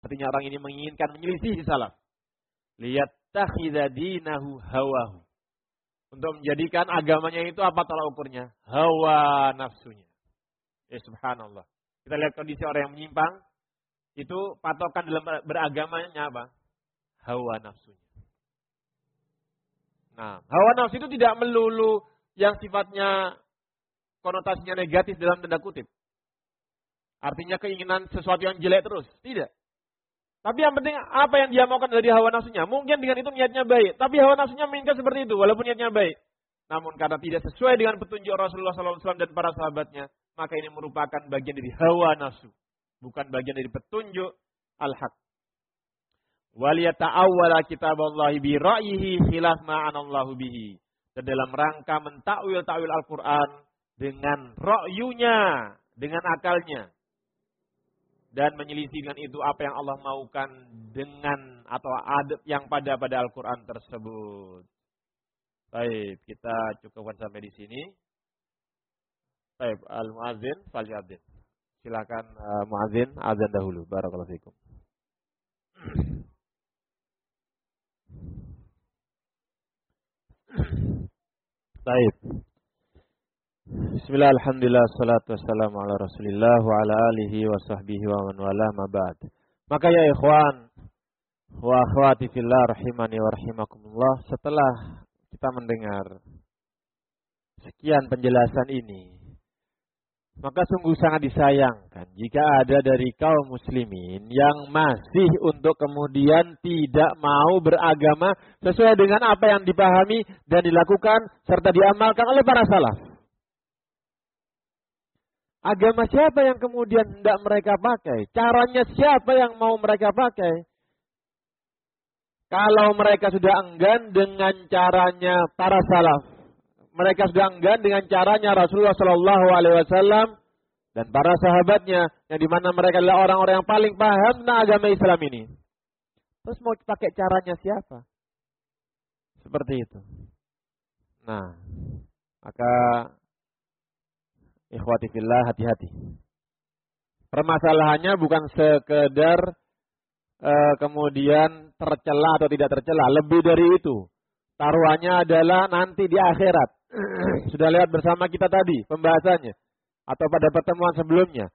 Artinya orang ini menginginkan menyelisihi salaf. Liyattakhidha dinahu hawahu. Untuk menjadikan agamanya itu apa tolak ukurnya? Hawa nafsunya. Ya subhanallah. Kita lihat kondisi orang yang menyimpang. Itu patokan dalam beragamanya apa? Hawa nafsunya. Nah, hawa nafsu itu tidak melulu yang sifatnya konotasinya negatif dalam tanda kutip. Artinya keinginan sesuatu yang jelek terus. Tidak. Tapi yang penting apa yang dia maukan dari hawa nafsunya. Mungkin dengan itu niatnya baik. Tapi hawa nafsunya menginginkan seperti itu walaupun niatnya baik. Namun karena tidak sesuai dengan petunjuk Rasulullah SAW dan para sahabatnya. Maka ini merupakan bagian dari hawa nafsu. Bukan bagian dari petunjuk al-haq. Waliyata'awwala kitaballahi bi ra'yihi khilaf ma'anallahu bihi. Dan dalam rangka mentakwil Al-Quran dengan ra'yunya, dengan akalnya. Dan menyelisih dengan itu apa yang Allah maukan dengan atau adab yang pada Al-Quran tersebut. Baik, kita cukupkan sampai di sini. Baik, al-muadzin falyadzin. Silakan muadzin azan dahulu. Barakallahu fikum. Baik. Bismillah, alhamdulillah, salatu wassalamu ala rasulillah wa ala alihi wa sahbihi wa man wala ma ba'd. Maka ya ikhwan wa akhwati fillah rahimani wa rahimakumullah, setelah kita mendengar sekian penjelasan ini, maka sungguh sangat disayangkan jika ada dari kaum muslimin yang masih untuk kemudian tidak mau beragama sesuai dengan apa yang dipahami dan dilakukan serta diamalkan oleh para salaf. Agama siapa yang kemudian hendak mereka pakai? Caranya siapa yang mau mereka pakai? Kalau mereka sudah enggan dengan caranya para salaf, mereka sudah enggan dengan caranya Rasulullah SAW dan para sahabatnya, yang dimana mereka adalah orang-orang yang paling paham tentang agama Islam ini. Terus mau pakai caranya siapa? Seperti itu. Nah, maka ikhwati fillah, hati-hati. Permasalahannya bukan sekedar kemudian tercela atau tidak tercela. Lebih dari itu. Taruhannya adalah nanti di akhirat. Sudah lihat bersama kita tadi pembahasannya. Atau pada pertemuan sebelumnya.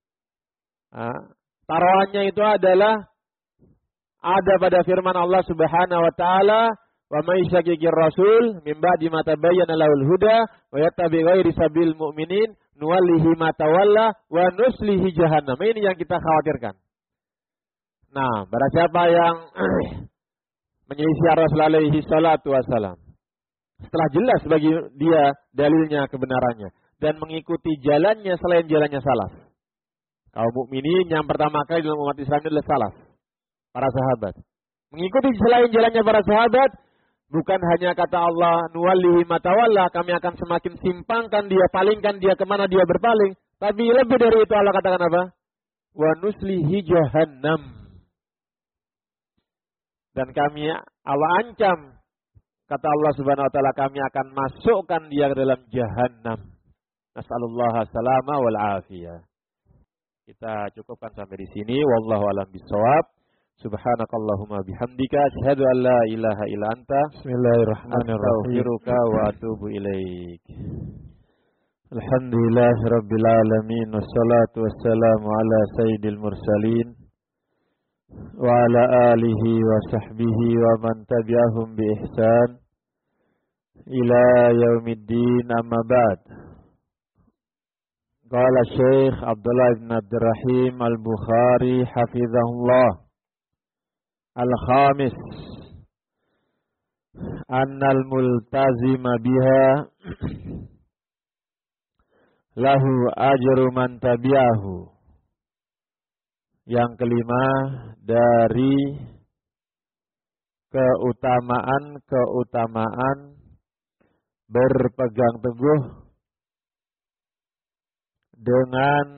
Taruhannya itu adalah ada pada firman Allah Subhanahu wa taala, wa may yushaqiqir rasul min ba'di ma tabayyana lahul huda wa yattabi' ghairi sabil mu'minin nuwallihi ma tawalla wa nuslihi jahannam. Ini yang kita khawatirkan. Nah, barang siapa yang menyelisih Rasulullah alaihi salatu wasalam, setelah jelas bagi dia dalilnya kebenarannya dan mengikuti jalannya selain jalannya salaf. Kaum mukminin yang pertama kali dalam umat Islam adalah salaf, para sahabat. Mengikuti selain jalannya para sahabat, bukan hanya kata Allah, nuwallihi matawalla, kami akan semakin simpangkan dia, palingkan dia kemana dia berpaling. Tapi lebih dari itu Allah katakan apa? Wa nuslihi jahannam. Dan kami, Allah ancam, kata Allah Subhanahu wa taala, kami akan masukkan dia ke dalam jahannam. Nas'alullah salama wal afiyah. Kita cukupkan sampai di sini. Wallahu a'lam bishawab. Subhanakallahumma bihamdika asyhadu an la ilaha illa anta Bismillahirrahmanirrahim. astaghfiruka wa atubu ilaik. Alhamdulillahirabbil alamin wassalatu wassalamu ala sayyidil mursalin wa ala alihi wa sahbihi wa man tabi'ahum bi ihsan ila yaumiddin, amma ba'd. Qala Syekh Abdullah bin Abdurrahim Al-Bukhari hafizahullah, al-khamis annal multazima biha lahu ajru man tabi'ahu. Yang kelima dari keutamaan berpegang teguh dengan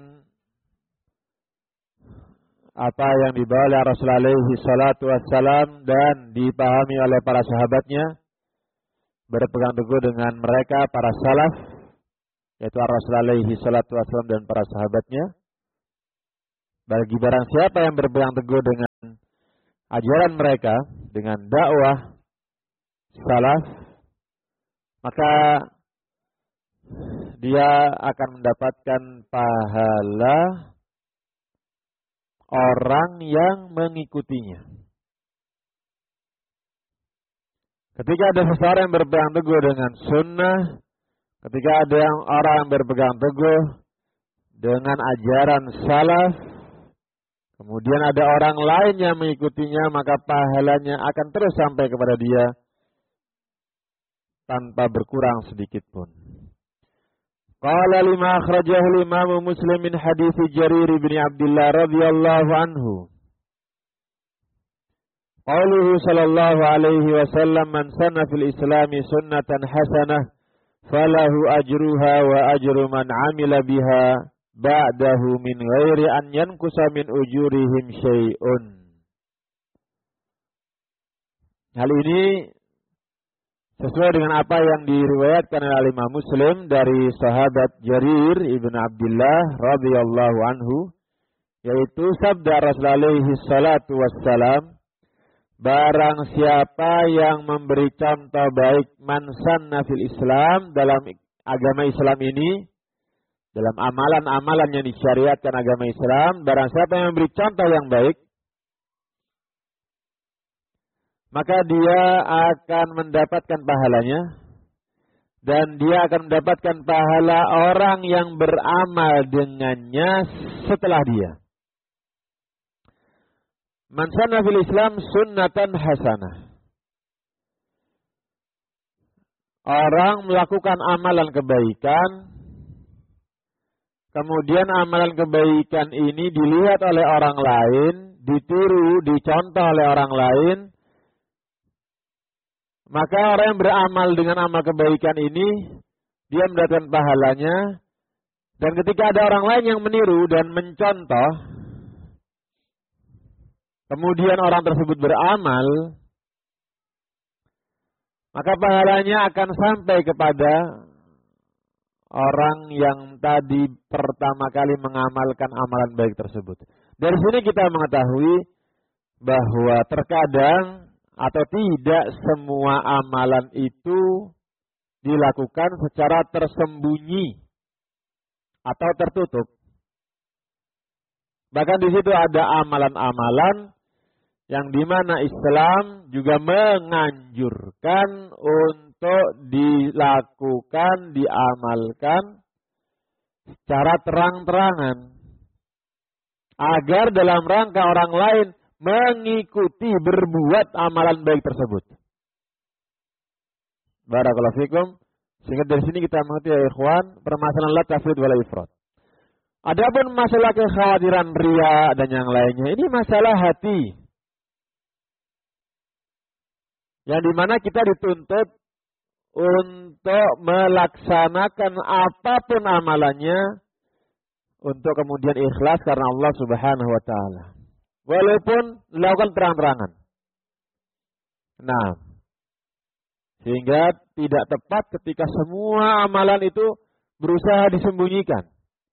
apa yang dibawa oleh Rasulullah alaihi salatu wassalam dan dipahami oleh para sahabatnya, berpegang teguh dengan mereka para salaf, yaitu Rasulullah alaihi salatu wassalam dan para sahabatnya. Bagi barang siapa yang berpegang teguh dengan ajaran mereka, dengan dakwah salaf, maka dia akan mendapatkan pahala orang yang mengikutinya. Ketika ada seseorang yang berpegang teguh dengan sunnah, ketika ada orang yang berpegang teguh dengan ajaran salaf, kemudian ada orang lain yang mengikutinya, maka pahalanya akan terus sampai kepada dia tanpa berkurang sedikit pun. Qala lima akhrajahu Imam Muslim min hadits Jarir bin Abdullah radhiyallahu anhu. Qauluhu sallallahu alaihi wasallam, man sanna fil islami sunnatan hasanah falahu ajruha wa ajru man amila biha ba'dahu min ghairi an yankusa min ujurihim syai'un. Hal ini sesuai dengan apa yang diriwayatkan oleh Imam Muslim dari sahabat Jarir ibn Abdullah radhiyallahu anhu, yaitu sabda Rasulullah alaihi salatu wassalam, barang siapa yang memberi contoh baik man sanna fil Islam, dalam agama Islam ini, dalam amalan-amalan yang disyariatkan agama Islam, barang siapa yang memberi contoh yang baik, maka dia akan mendapatkan pahalanya, dan dia akan mendapatkan pahala orang yang beramal dengannya setelah dia. Man sanna fil Islam sunnatan hasanah. Orang melakukan amalan kebaikan, kemudian amalan kebaikan ini dilihat oleh orang lain, ditiru, dicontoh oleh orang lain, maka orang yang beramal dengan amal kebaikan ini, dia mendapatkan pahalanya. Dan ketika ada orang lain yang meniru dan mencontoh, kemudian orang tersebut beramal, maka pahalanya akan sampai kepada orang yang tadi pertama kali mengamalkan amalan baik tersebut. Dari sini kita mengetahui bahwa terkadang atau tidak semua amalan itu dilakukan secara tersembunyi atau tertutup. Bahkan di situ ada amalan-amalan yang dimana Islam juga menganjurkan untuk dilakukan, diamalkan secara terang-terangan, agar dalam rangka orang lain mengikuti berbuat amalan baik tersebut. Barakallahu fikum. Sehingga dari sini kita mengerti ya ikhwan, permasalahan la tafrid wala ifrat. Adapun masalah kekhawatiran riya dan yang lainnya, ini masalah hati. Yang dimana kita dituntut untuk melaksanakan apapun amalannya untuk kemudian ikhlas karena Allah Subhanahu wa taala. Walaupun dilakukan terang-terangan. Nah, sehingga tidak tepat ketika semua amalan itu berusaha disembunyikan.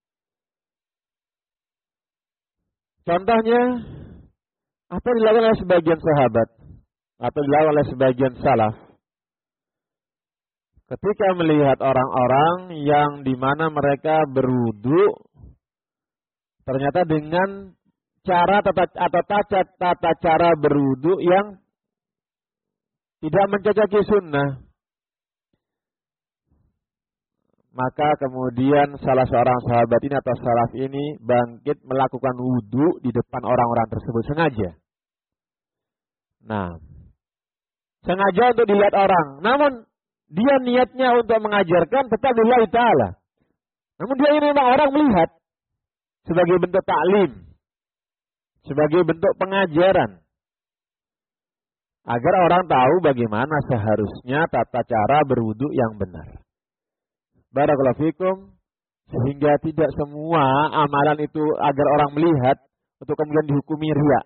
Contohnya, apa yang dilakukan oleh sebagian sahabat atau dilakukan oleh sebagian salaf ketika melihat orang-orang yang dimana mereka berwudu, ternyata dengan cara tata cara berwudu yang tidak mencocoki sunnah. Maka kemudian salah seorang sahabat ini atau salaf ini bangkit melakukan wudu di depan orang-orang tersebut sengaja. Nah, sengaja untuk dilihat orang. Namun dia niatnya untuk mengajarkan tetap lillahi ta'ala. Namun dia ini memang orang melihat sebagai bentuk taklim, sebagai bentuk pengajaran, agar orang tahu bagaimana seharusnya tata cara berwudu yang benar. Barakallahu fikum. Sehingga tidak semua amalan itu agar orang melihat untuk kemudian dihukumi riya.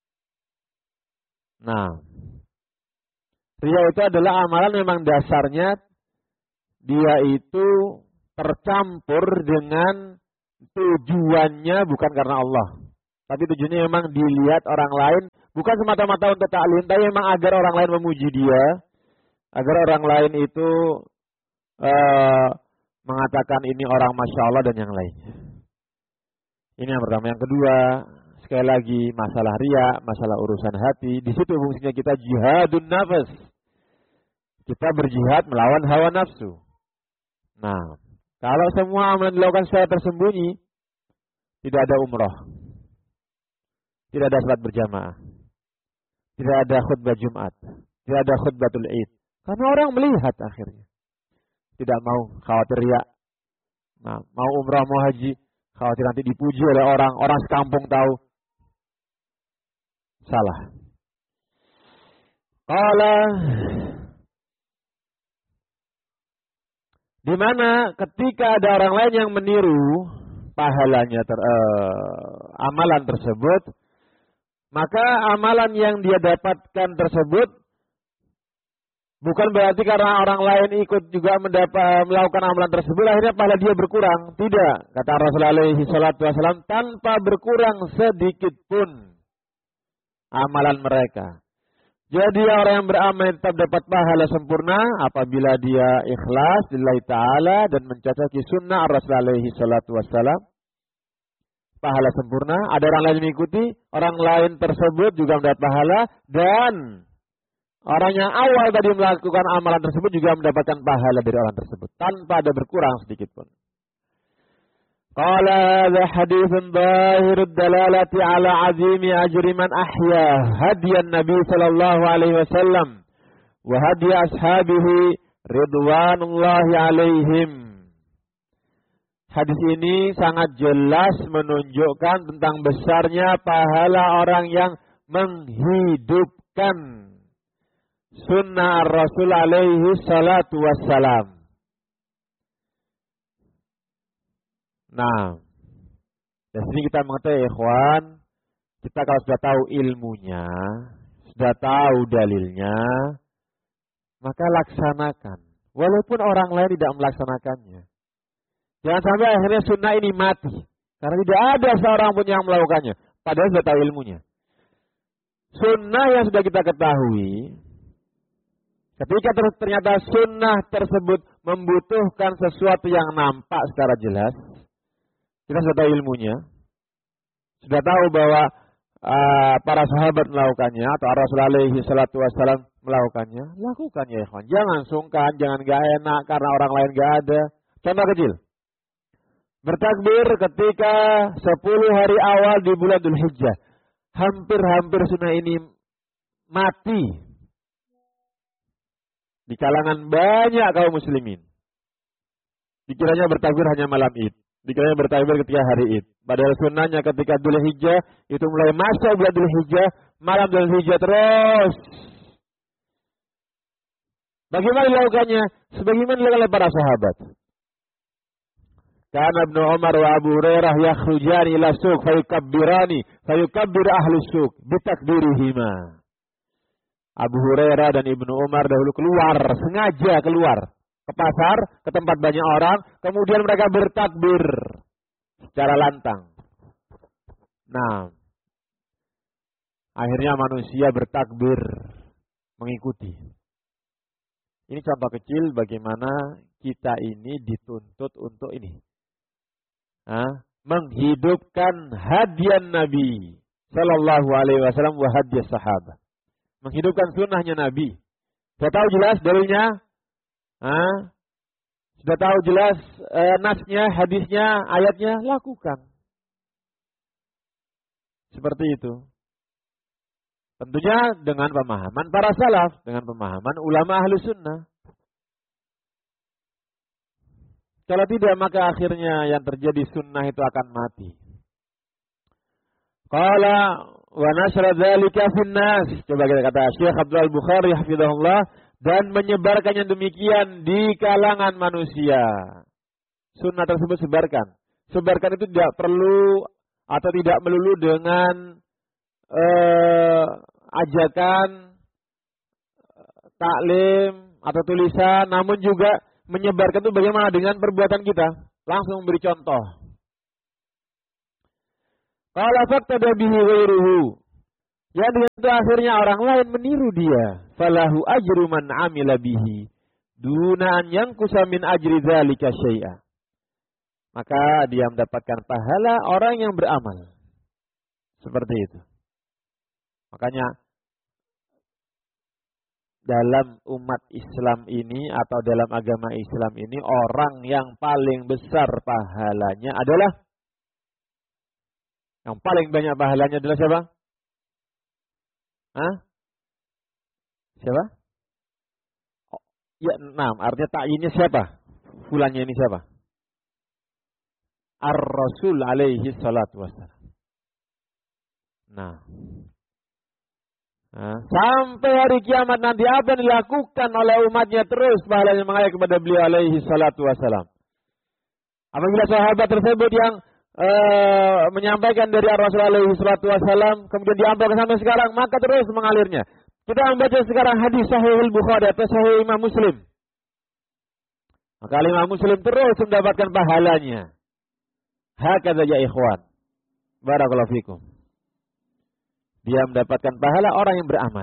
Nah, riya itu adalah amalan memang dasarnya dia itu tercampur dengan tujuannya bukan karena Allah, tapi tujuannya memang dilihat orang lain, Bukan semata-mata untuk taklim, tapi memang agar orang lain memuji dia, agar orang lain itu mengatakan ini orang Masya Allah dan yang lainnya. Ini yang pertama. Yang kedua, sekali lagi masalah riya, masalah urusan hati. Di situ fungsinya kita jihadun nafas. Kita berjihad melawan hawa nafsu. Nah, kalau semua amalan dilakukan secara tersembunyi, tidak ada umroh, tidak ada salat berjamaah, tidak ada khutbah Jumat, tidak ada khutbatul Id. Karena orang melihat akhirnya. Tidak mau, khawatir riya. Nah, mau umrah, mau haji, khawatir nanti dipuji oleh orang sekampung tahu. Salah. Qala, di mana ketika ada orang lain yang meniru pahalanya amalan tersebut, maka amalan yang dia dapatkan tersebut bukan berarti karena orang lain ikut juga melakukan amalan tersebut akhirnya pahala dia berkurang. Tidak, kata Rasulullah alaihi salatu wasallam, tanpa berkurang sedikit pun amalan mereka. Jadi orang yang beramal tetap dapat pahala sempurna apabila dia ikhlas lillahi ta'ala dan mencocoki sunnah Rasulullah alaihi salatu wasallam. Pahala sempurna, ada orang lain mengikuti, orang lain tersebut juga mendapat pahala, dan orang yang awal tadi melakukan amalan tersebut juga mendapatkan pahala dari orang tersebut tanpa ada berkurang sedikit pun. Qala hadha haditsun zahirud dalalati ala azimi ajri man ahya hadiyan Nabi sallallahu alaihi wasallam wa hadiya ashabihi ridwanullahi alaihim. Hadis ini sangat jelas menunjukkan tentang besarnya pahala orang yang menghidupkan sunnah Rasul alaihi salatu wassalam. Nah, dari sini kita mengetahui ikhwan, kita kalau sudah tahu ilmunya, sudah tahu dalilnya, maka laksanakan. Walaupun orang lain tidak melaksanakannya. Jangan sampai akhirnya sunnah ini mati. Karena tidak ada seorang pun yang melakukannya. Padahal sudah tahu ilmunya. Sunnah yang sudah kita ketahui, ketika ternyata sunnah tersebut membutuhkan sesuatu yang nampak secara jelas, kita sudah tahu ilmunya, sudah tahu bahwa para sahabat melakukannya atau Rasulullah alaihi salatu wassalam melakukannya, lakukan ya ikhwan. Jangan sungkan, jangan gak enak karena orang lain gak ada. Contoh kecil. Bertakbir ketika 10 hari awal di bulan Dzulhijjah. Hampir-hampir sunnah ini mati di kalangan banyak kaum muslimin. Dikiranya bertakbir hanya malam Id. Dikiranya bertakbir ketika hari Id. Padahal sunnahnya ketika Dzulhijjah itu mulai masuk bulan Dzulhijjah, malam Dzulhijjah terus. Bagaimana dilakukannya? Sebagaimana dilakukan oleh para sahabat. Kana Ibnu Umar wa Abu Hurairah yakhrujani ila suq fayukabbir ahlu suq bitakbirihima. Abu Hurairah dan Ibnu Umar dahulu sengaja keluar ke pasar, ke tempat banyak orang, kemudian mereka bertakbir secara lantang. Nah, akhirnya manusia bertakbir mengikuti. Ini contoh kecil bagaimana kita ini dituntut untuk ini. Menghidupkan hadian Nabi sallallahu alaihi wasallam wa hadiyas sahabat. Menghidupkan sunnahnya Nabi. Sudah tahu jelas dalilnya? Sudah tahu jelas nasnya, hadisnya, ayatnya? Lakukan. Seperti itu. Tentunya dengan pemahaman para salaf, dengan pemahaman ulama ahlu sunnah. Kalau tidak, maka akhirnya yang terjadi sunnah itu akan mati. Qala wa nashra dzalika fin nas. Coba kita kata Syekh Abdul Bukhari hafizahullah, dan menyebarkannya demikian di kalangan manusia. Sunnah tersebut sebarkan. Sebarkan itu tidak perlu atau tidak melulu dengan ajakan taklim atau tulisan, namun juga menyebarkan itu bagaimana dengan perbuatan kita. Langsung memberi contoh. Qala faqtada bihi ghairuhu. Yang dengan itu akhirnya orang lain meniru dia. Falahu ajru man amila bihi duna an yankusa min ajri dzalika syai'a. Maka dia mendapatkan pahala orang yang beramal. Seperti itu. Makanya dalam umat Islam ini atau dalam agama Islam ini orang yang paling besar pahalanya adalah, yang paling banyak pahalanya adalah siapa? Hah? Siapa? Oh, ya, artinya ta'yinnya siapa? Fulannya ini siapa? Ar-Rasul alaihi salatu wassalam. Sampai hari kiamat nanti apa yang dilakukan oleh umatnya terus pahalanya mengalir kepada beliau alaihi salatu wassalam. Apabila sahabat tersebut yang menyampaikan dari Rasul alaihi salatu wassalam kemudian diampilkan sampai sekarang, maka terus mengalirnya. Kita membaca sekarang hadis Sahih Al-Bukhari atau Sahih Imam Muslim. Maka Imam Muslim terus mendapatkan pahalanya. Hakadha ya ikhwan. Barakallahu fikum. Dia mendapatkan pahala orang yang beramal.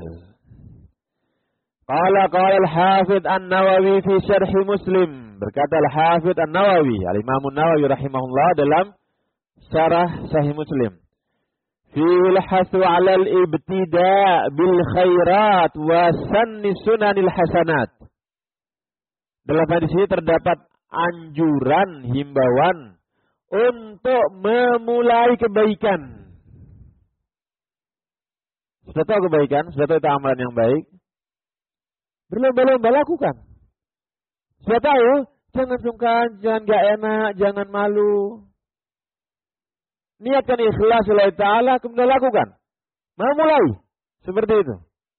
Qala al-Hafidh An-Nawawi fi Syarh Muslim. Berkata al-Hafidh An-Nawawi, Al-Imam An-Nawawi rahimahullah dalam Syarah Sahih Muslim. Fil hasu 'ala al-ibtida' bil khairat wa sanni sunanil hasanat. Dalam hadis ini terdapat anjuran, himbauan untuk memulai kebaikan. Sudah tahu kebaikan, sudah tahu itu amalan yang baik, berlomba-lomba lakukan. Sudah tahu, jangan sungkan, jangan gak enak, jangan malu. Niatkan ikhlas lillahi ta'ala, kemudian lakukan. Memulai, seperti itu.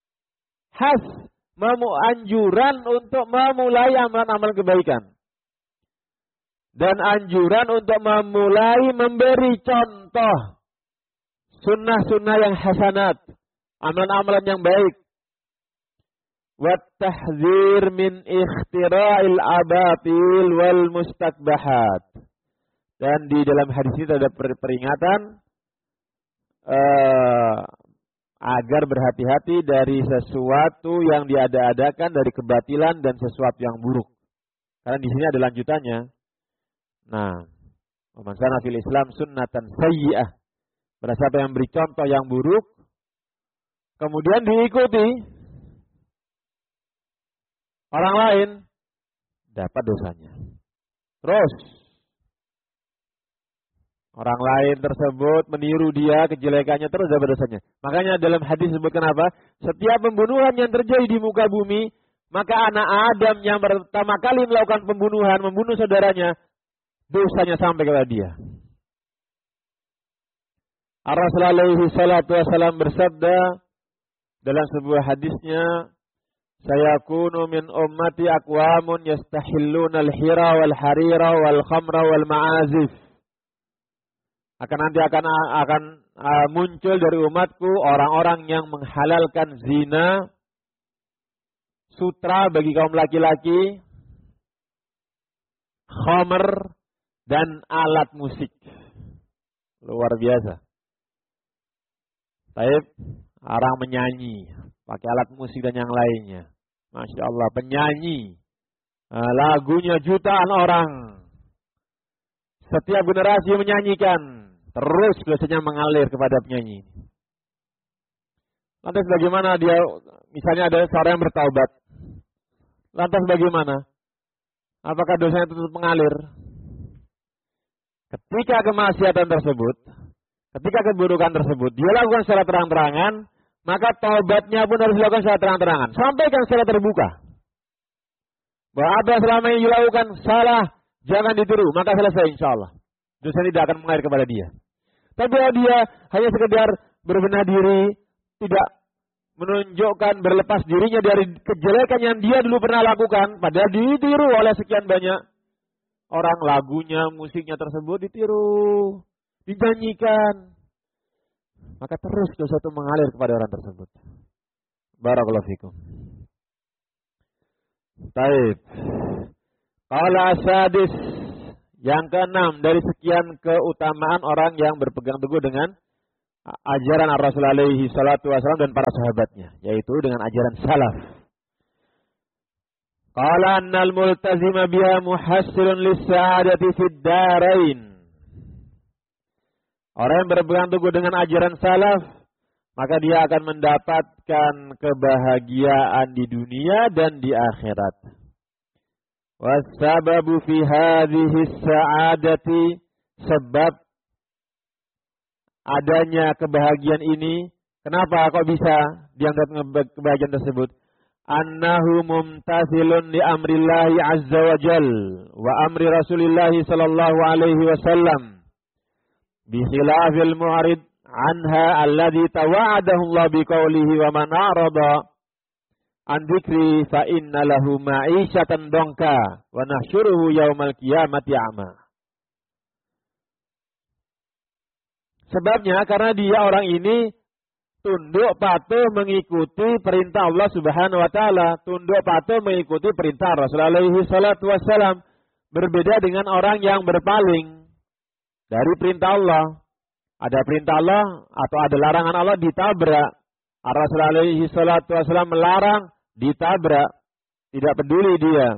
Anjuran untuk memulai amalan-amalan kebaikan. Dan anjuran untuk memulai memberi contoh sunnah-sunnah yang hasanat, amalan-amalan yang baik. Wat-tahdzir min ikhtira'il abatil wal mustakbahat. Dan di dalam hadis ini ada peringatan agar berhati-hati dari sesuatu yang diada-adakan dari kebatilan dan sesuatu yang buruk. Karena di sini ada lanjutannya. Man sana fil Islam sunnatan sayyi'ah. Pada siapa yang beri contoh yang buruk, kemudian diikuti orang lain, dapat dosanya. Terus orang lain tersebut meniru dia kejelekannya, terus dapat dosanya. Makanya dalam hadis disebutkan apa? Setiap pembunuhan yang terjadi di muka bumi, maka anak Adam yang pertama kali melakukan pembunuhan, membunuh saudaranya, dosanya sampai kepada dia. Rasulullah alaihi salatu wasallam bersabda dalam sebuah hadisnya, sayakunu min ummati aqwamun yastahilluna al-hira wal harira wal khamra wal ma'azif. Nanti akan muncul dari umatku orang-orang yang menghalalkan zina, sutra bagi kaum laki-laki, khamr dan alat musik. Luar biasa. Baik, orang menyanyi, pakai alat musik dan yang lainnya. Masya Allah, penyanyi. Lagunya jutaan orang. Setiap generasi menyanyikan. Terus biasanya mengalir kepada penyanyi. Lantas bagaimana dia, misalnya ada seorang yang bertaubat. Lantas bagaimana? Apakah dosanya tetap mengalir? Ketika kemaksiatan tersebut, ketika keburukan tersebut, dia lakukan secara terang-terangan, maka taubatnya pun harus dilakukan secara terang-terangan. Sampaikan secara terbuka. Bahwa apa yang selama ini dilakukan salah, jangan ditiru, maka selesai insya Allah. Dosa tidak akan mengalir kepada dia. Tapi kalau dia hanya sekedar berbenah diri, tidak menunjukkan berlepas dirinya dari kejelekan yang dia dulu pernah lakukan, padahal ditiru oleh sekian banyak orang, lagunya, musiknya tersebut ditiru, dinyanyikan, maka terus dosa itu mengalir kepada orang tersebut. Barakallahu fikum. Taib. Qala asadis, yang keenam dari sekian keutamaan orang yang berpegang teguh dengan ajaran Rasul alaihi salatu wasallam dan para sahabatnya, yaitu dengan ajaran salaf. Qala annal multazima biha muhassilun lis-sa'adati fid darain. Orang yang berpegang teguh dengan ajaran salaf, maka dia akan mendapatkan kebahagiaan di dunia dan di akhirat. Wassababu fi hadhihi as-sa'adati, sebab adanya kebahagiaan ini, kenapa kok bisa dianggap kebahagiaan tersebut? Annahu mumtathilun li amrillahi azza wa jal wa amri rasulillahi sallallahu alaihi wasallam bi khilafil mu'rid anha alladhi tawa'adahu Allah biqaulihi wa man a'rada an dzikri fa inna lahu ma'isyatan donka wa nahsyuruhu yaumal qiyamati a'ma. Sebabnya karena dia orang ini tunduk patuh mengikuti perintah Allah Subhanahu wa taala, tunduk patuh mengikuti perintah Rasul alaihi salatu wassalam, berbeda dengan orang yang berpaling dari perintah Allah. Ada perintah Allah atau ada larangan Allah, ditabrak. Rasul alaihi salatu wassalam melarang, ditabrak, tidak peduli dia.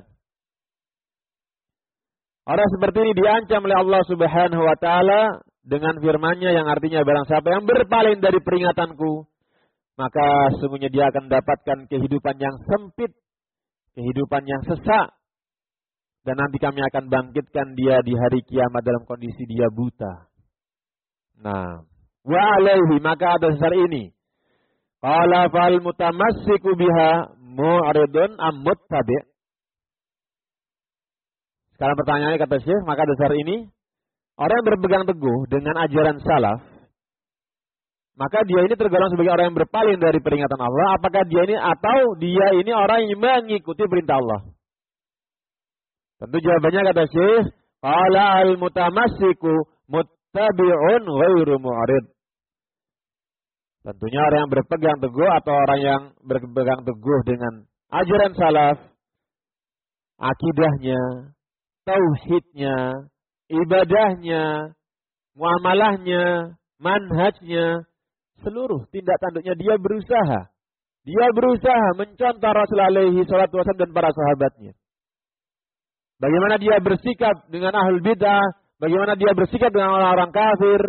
Orang seperti ini diancam oleh Allah Subhanahu wa taala dengan firman-Nya yang artinya barang siapa yang berpaling dari peringatanku, maka sesungguhnya dia akan mendapatkan kehidupan yang sempit, kehidupan yang sesak, dan nanti kami akan bangkitkan dia di hari kiamat dalam kondisi dia buta. Nah, wa alaihi, maka atas dasar ini, qala fal mutamassiku biha mu'ridun am muttabi'. Sekarang pertanyaannya kata Syekh, maka dasar ini orang yang berpegang teguh dengan ajaran salaf, maka dia ini tergolong sebagai orang yang berpaling dari peringatan Allah. Apakah dia ini atau dia ini orang yang mengikuti perintah Allah? Tentu jawabannya kata Syekh, qala al-mutamassiku muttabi'un ghairu mu'rid. Tentunya orang yang berpegang teguh atau orang yang berpegang teguh dengan ajaran salaf, akidahnya, tauhidnya, ibadahnya, muamalahnya, manhajnya, seluruh tindak tanduknya dia berusaha. Dia berusaha mencontoh Rasul alaihi salatu wasallam dan para sahabatnya. Bagaimana dia bersikap dengan ahlul bidah, bagaimana dia bersikap dengan orang-orang kafir.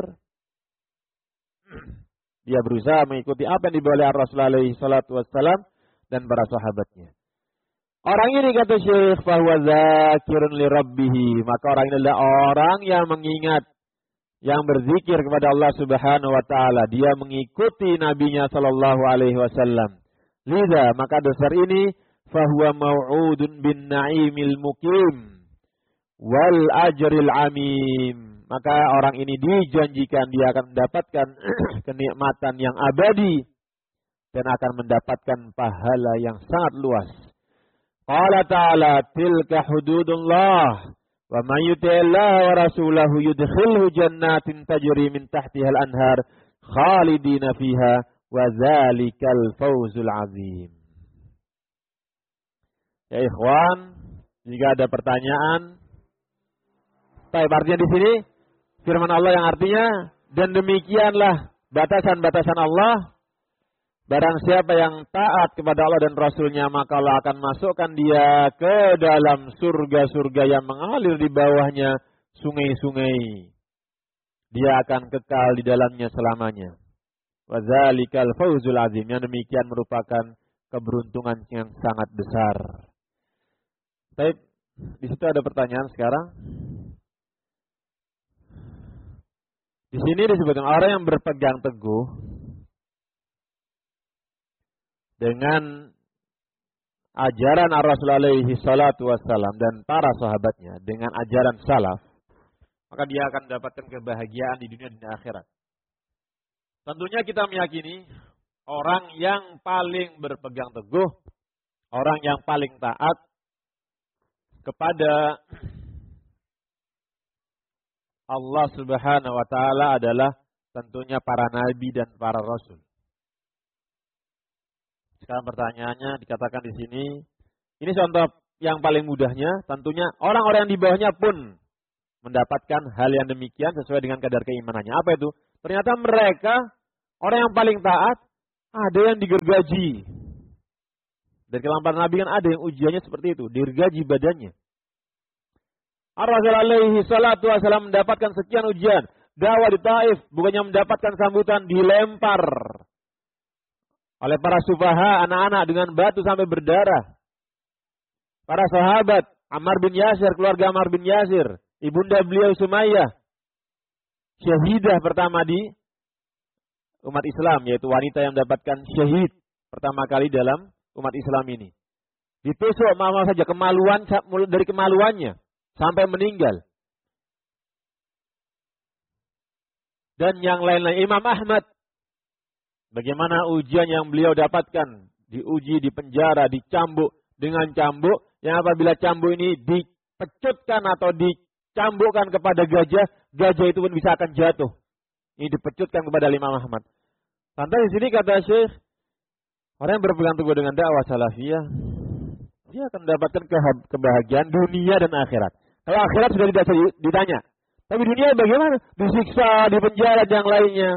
Dia berusaha mengikuti apa yang dibawa oleh Rasul alaihi salatu wasallam dan para sahabatnya. Orang ini kata Syekh, fahuwa zakirun li rabbih, maka orang ini adalah orang yang mengingat, yang berzikir kepada Allah Subhanahu wa taala. Dia mengikuti nabinya sallallahu alaihi wasallam. Liza, maka dasar ini fahuwa mau'udun bin na'imil mukim wal ajril amim. Maka orang ini dijanjikan dia akan mendapatkan kenikmatan yang abadi dan akan mendapatkan pahala yang sangat luas. Qala ta'ala tilka hududullah wa man yuti'illah wa rasulahu yudkhilhu jannatin tajri min tahtiha al-anhar khalidina fiha wa dzalikal fawzul azim. Ya ikhwan, jika ada pertanyaan, artinya di sini firman Allah yang artinya dan demikianlah batasan-batasan Allah. Barang siapa yang taat kepada Allah dan Rasulnya, maka Allah akan masukkan dia ke dalam surga-surga yang mengalir di bawahnya sungai-sungai. Dia akan kekal di dalamnya selamanya. Wa dzalikal fawzul azim. Yang demikian merupakan keberuntungan yang sangat besar. Baik, di situ ada pertanyaan sekarang. Di sini disebutkan orang yang berpegang teguh dengan ajaran Rasul alaihi salatu wassalam dan para sahabatnya, dengan ajaran salaf, maka dia akan mendapatkan kebahagiaan di dunia dan akhirat. Tentunya kita meyakini orang yang paling berpegang teguh, orang yang paling taat kepada Allah Subhanahu wa taala adalah tentunya para nabi dan para rasul. Sekarang pertanyaannya dikatakan di sini, ini contoh yang paling mudahnya, tentunya orang-orang yang di bawahnya pun mendapatkan hal yang demikian sesuai dengan kadar keimanannya. Apa itu? Ternyata mereka Orang yang paling taat, ada yang digergaji. Dari kelampan Nabi kan ada yang ujiannya seperti itu, digergaji badannya. Ar-Rasul alaihi salatu wasallam mendapatkan sekian ujian. Dakwah di Taif, bukannya mendapatkan sambutan, dilempar oleh para sufaha, anak-anak dengan batu sampai berdarah. Para sahabat, Ammar bin Yasir, keluarga Ammar bin Yasir, ibunda beliau Sumayyah, syahidah pertama di umat Islam, yaitu wanita yang mendapatkan syahid pertama kali dalam umat Islam ini. Ditusuk mama saja kemaluan, dari kemaluannya sampai meninggal. Dan yang lain-lain, Imam Ahmad, bagaimana ujian yang beliau dapatkan, diuji, dipenjara, dicambuk dengan cambuk, yang apabila cambuk ini dipecutkan atau dicambukkan kepada gajah, gajah itu pun bisa akan jatuh. Ini dipecutkan kepada Imam Ahmad. Lantas di sini kata Syekh, orang yang berpegang teguh dengan dakwah salafiyah, dia akan mendapatkan kebahagiaan dunia dan akhirat. Kalau akhirat sudah tidak ditanya. Tapi dunia bagaimana? Disiksa, dipenjara, dan yang lainnya.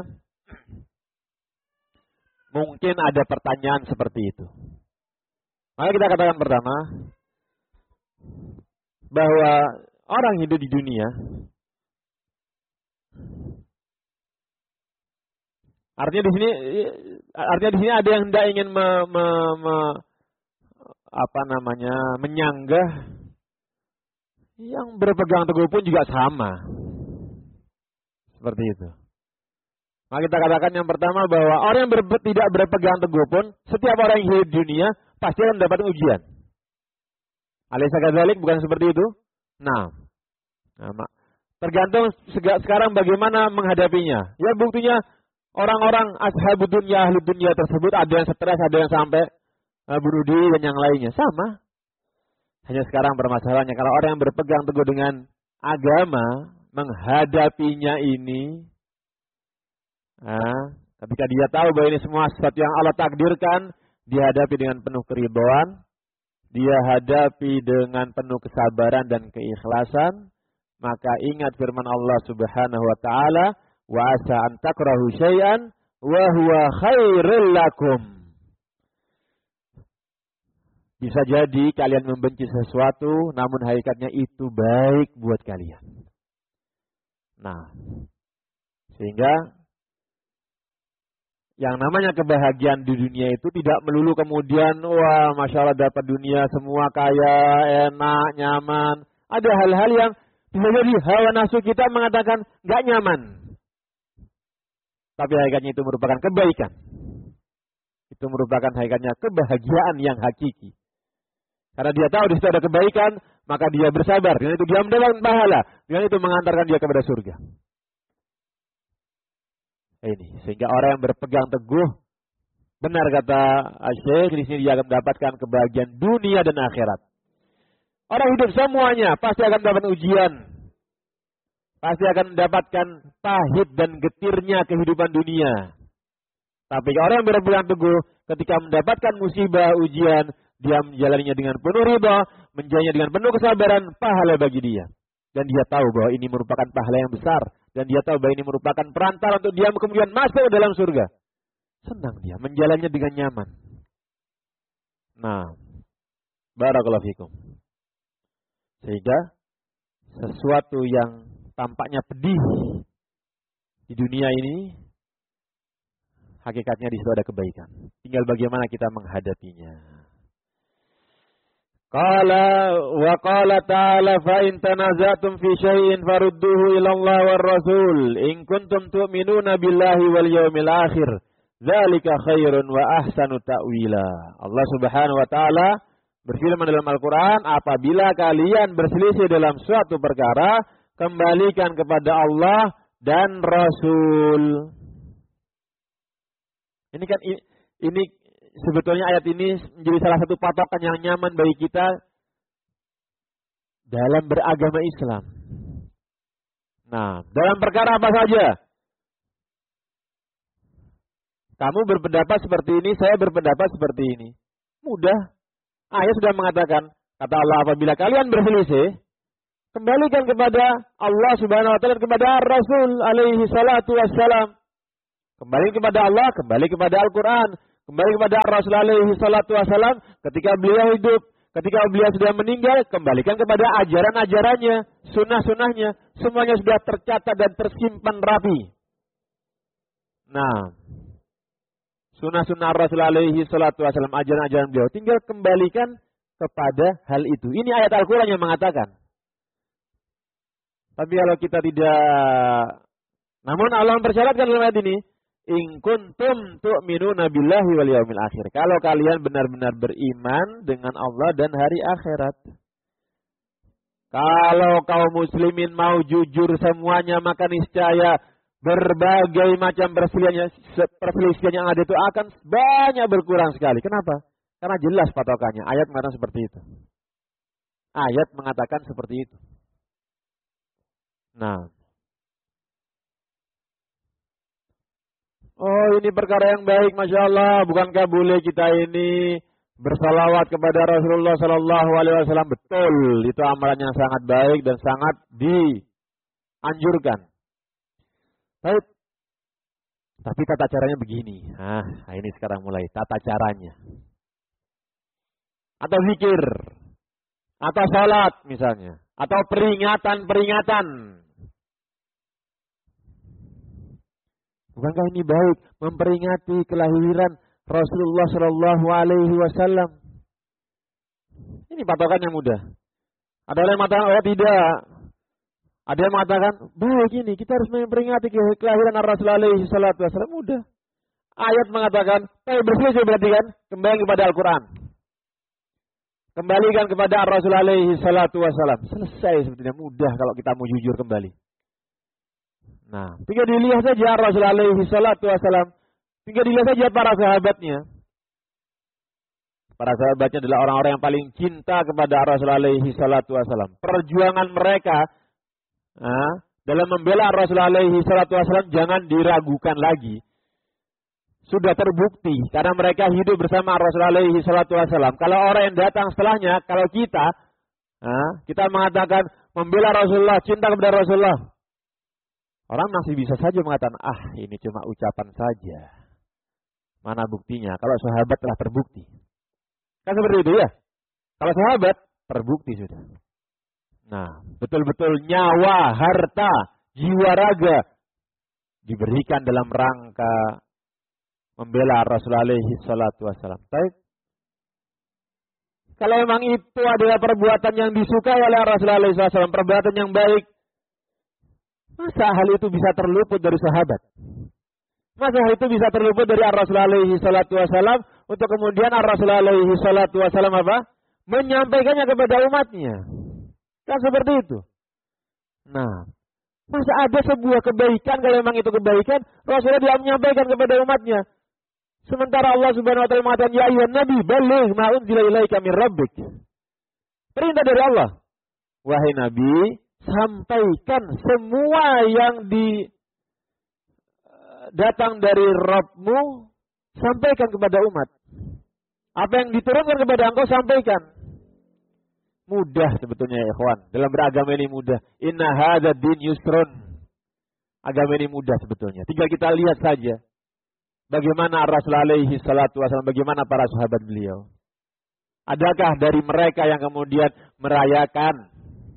Mungkin ada pertanyaan seperti itu. Maka kita katakan pertama, bahwa orang hidup di dunia, artinya di sini ada yang tidak ingin menyanggah, yang berpegang teguh pun juga sama. Seperti itu. Maka kita katakan yang pertama bahwa orang yang tidak berpegang teguh pun, setiap orang yang hidup di dunia pasti akan mendapat ujian. Alaysa kadzalik, bukan seperti itu? Nah, tergantung sekarang bagaimana menghadapinya. Ya buktinya orang-orang ashabud dunya, ahli dunia tersebut ada yang stres, ada yang sampai bunuh diri dan yang lainnya. Sama. Hanya sekarang permasalahannya kalau orang yang berpegang teguh dengan agama, menghadapinya ini, ketika dia tahu bahwa ini semua sesuatu yang Allah takdirkan, dia hadapi dengan penuh keridhaan, dia hadapi dengan penuh kesabaran dan keikhlasan, maka ingat firman Allah Subhanahu wa taala, wa asa an takrahu syai'an wa huwa khairul lakum. Bisa jadi kalian membenci sesuatu, namun hakikatnya itu baik buat kalian. Nah, sehingga yang namanya kebahagiaan di dunia itu tidak melulu kemudian, wah Masya Allah dapat dunia semua kaya, enak, nyaman. Ada hal-hal yang bisa jadi hawa nafsu kita mengatakan gak nyaman. Tapi hakikatnya itu merupakan kebaikan. Itu merupakan hakikatnya kebahagiaan yang hakiki. Karena dia tahu di situ ada kebaikan, maka dia bersabar. Dengan itu dia mendapatkan pahala. Dengan itu mengantarkan dia kepada surga. Ini, sehingga orang yang berpegang teguh, benar kata Syekh, di sini dia akan mendapatkan kebahagiaan dunia dan akhirat. Orang hidup semuanya pasti akan mendapat ujian. Pasti akan mendapatkan pahit dan getirnya kehidupan dunia. Tapi orang yang berpegang teguh, ketika mendapatkan musibah, ujian, dia menjalaninya dengan penuh ridha, menjalaninya dengan penuh kesabaran, pahala bagi dia. Dan dia tahu bahwa ini merupakan pahala yang besar. Dan dia tahu bahwa ini merupakan perantara untuk dia kemudian masuk dalam surga. Senang dia, menjalannya dengan nyaman. Nah, barakallahu fikum. Sehingga sesuatu yang tampaknya pedih di dunia ini, hakikatnya di situ ada kebaikan. Tinggal bagaimana kita menghadapinya. Qala wa qala ta'ala fa in tanazatum fi syai'in farudduhu ila Allah war Rasul in kuntum tu'minuna billahi wal yawmil akhir dzalika khairun wa ahsanu ta'wila. Allah Subhanahu wa taala berfirman dalam Al-Qur'an, apabila kalian berselisih dalam suatu perkara, kembalikan kepada Allah dan Rasul. Ini kan ini sebetulnya ayat ini menjadi salah satu patokan yang nyaman bagi kita dalam beragama Islam. Nah, dalam perkara apa saja? Kamu berpendapat seperti ini, saya berpendapat seperti ini. Mudah. Ayat sudah mengatakan, kata Allah, apabila kalian berselisih, kembalikan kepada Allah Subhanahu wa taala, kepada Rasul alaihi salatu wassalam. Kembali kepada Allah, kembali kepada Al-Quran, kembali kepada Rasulullah alaihi salatu wasalam ketika beliau hidup, ketika beliau sudah meninggal, kembalikan kepada ajaran-ajarannya, sunnah-sunnahnya, semuanya sudah tercatat dan tersimpan rapi. Nah, sunnah-sunnah Rasulullah alaihi salatu wasalam, ajaran-ajaran beliau, tinggal kembalikan kepada hal itu. Ini ayat Al-Quran yang mengatakan. Tapi kalau kita tidak, namun Allah mempersyaratkan dalam ayat ini, in kuntum tu'minuna billahi wal yaumil akhir. Kalau kalian benar-benar beriman dengan Allah dan hari akhirat. Kalau kaum muslimin mau jujur semuanya, maka niscaya berbagai macam perselisihan yang ada itu akan banyak berkurang sekali. Kenapa? Karena jelas patokannya. Ayat mengatakan seperti itu. Ayat mengatakan seperti itu. Nah. Oh, ini perkara yang baik, Masya Allah. Bukankah boleh kita ini bersalawat kepada Rasulullah Sallallahu Alaihi Wasallam? Betul, itu amalan yang sangat baik dan sangat dianjurkan. Tapi tata caranya begini. Nah, ini sekarang mulai tata caranya. Atau zikir, atau salat misalnya, atau peringatan-peringatan. Bukankah ini baik memperingati kelahiran Rasulullah Shallallahu Alaihi Wasallam? Ini patokannya mudah. Ada yang mengatakan oh tidak. Ada yang mengatakan baik ini kita harus memperingati kelahiran Rasulullah Alaihi Wasallam. Mudah. Ayat mengatakan bersih berarti kan kembali kepada Al-Quran. Kembalikan kepada Rasulullah Alaihi Wasallam. Selesai sebetulnya, mudah kalau kita mau jujur kembali. Nah, tinggal dilihat saja Rasulullah alaihi salatu wasallam. Tinggal dilihat saja para sahabatnya. Para sahabatnya adalah orang-orang yang paling cinta kepada Rasulullah alaihi salatu wasallam. Perjuangan mereka dalam membela Rasulullah alaihi salatu wasallam jangan diragukan lagi. Sudah terbukti karena mereka hidup bersama Rasulullah alaihi salatu wasallam. Kalau orang yang datang setelahnya, kalau kita mengatakan membela Rasulullah, cinta kepada Rasulullah, orang masih bisa saja mengatakan, ini cuma ucapan saja. Mana buktinya? Kalau sahabat telah terbukti. Kan seperti itu ya? Kalau sahabat, terbukti sudah. Nah, betul-betul nyawa, harta, jiwa raga diberikan dalam rangka membela Rasulullah alaihi salatu wassalam. Baik. Kalau memang itu adalah perbuatan yang disukai oleh Rasulullah alaihi salatu wassalam, perbuatan yang baik, masa hal itu bisa terluput dari sahabat? Masa hal itu bisa terluput dari Rasulullah alaihi salatu wasallam untuk kemudian Rasulullah alaihi salatu wasallam menyampaikannya kepada umatnya? Kan seperti itu. Nah, masa ada sebuah kebaikan, kalau memang itu kebaikan, Rasulullah tidak menyampaikan kepada umatnya. Sementara Allah Subhanahu wa taala mengatakan, ya ayyuhan nabi balligh ma unzila ilaika min rabbik. Perintah dari Allah. Wahai nabi, sampaikan semua yang datang dari Rabbmu, sampaikan kepada umat. Apa yang diturunkan kepada engkau, sampaikan. Mudah sebetulnya ya ikhwan. Dalam beragama ini mudah. Inna hadza din yusrun. Agama ini mudah sebetulnya. Tinggal kita lihat saja bagaimana Rasulullah alaihi salatu wasallam, bagaimana para sahabat beliau. Adakah dari mereka yang kemudian merayakan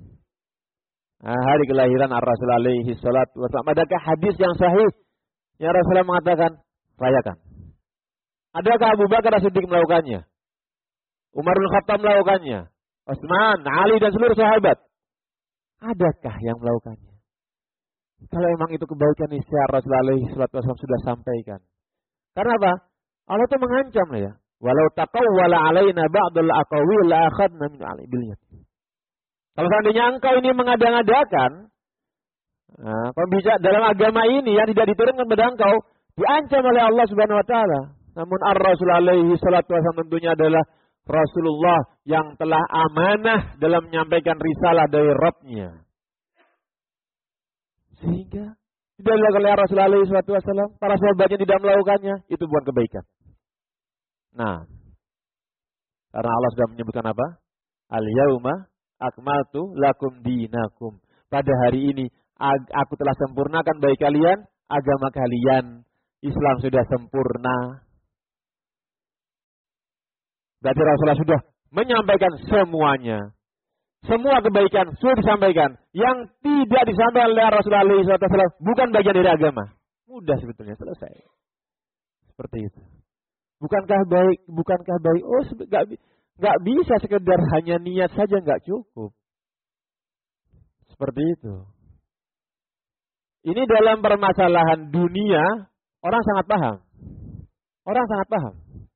hari kelahiran Rasulullah alaihi salatu wasallam? Adakah hadis yang sahih yang Rasulullah mengatakan rayakan? Adakah Abu Bakar As-Siddiq melakukannya? Umar bin Khattab melakukannya? Utsman, Ali dan seluruh sahabat? Adakah yang melakukannya? Kalau memang itu kebaikan, niscaya Rasulullah alaihi salatu wasallam sudah sampaikan. Karena apa? Allah itu mengancam ya. Walau taqawwala alaina ba'dul aqawil la akhadna min bil-yad. Kalau seandainya engkau ini mengada-ngadakan pembicara dalam agama ini yang tidak diturunkan kepada engkau, diancam oleh Allah Subhanahu wa taala. Namun Ar-Rasul alaihi salatu wasallam tentunya adalah Rasulullah yang telah amanah dalam menyampaikan risalah dari Rabb-Nya. Sehingga tidak dilakukan oleh Rasulullah alaihi salatu wasallam, para sahabatnya tidak melakukannya, itu bukan kebaikan. Nah, karena Allah sudah menyebutkan apa? Al-yauma akmaltu lakum dinakum. Pada hari ini aku telah sempurnakan bagi kalian agama kalian. Islam sudah sempurna. Berarti Rasulullah sudah menyampaikan semuanya. Semua kebaikan sudah disampaikan. Yang tidak disampaikan oleh Rasulullah SAW bukan bagian dari agama. Mudah sebetulnya, selesai. Seperti itu. Bukankah baik? Oh, nggak bisa sekedar hanya niat saja, nggak cukup. Seperti itu. Ini dalam permasalahan dunia, orang sangat paham. Orang sangat paham.